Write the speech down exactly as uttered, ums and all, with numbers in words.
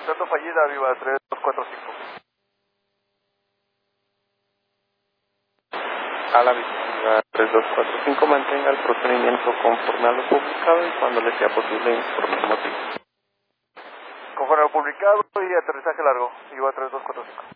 Dato fallida, Viva tres dos cuatro cinco. A la Viva tres dos cuatro cinco, mantenga el procedimiento conforme a lo publicado y cuando le sea posible informe el motivo. Conforme a lo publicado y aterrizaje largo, Viva tres dos cuatro cinco.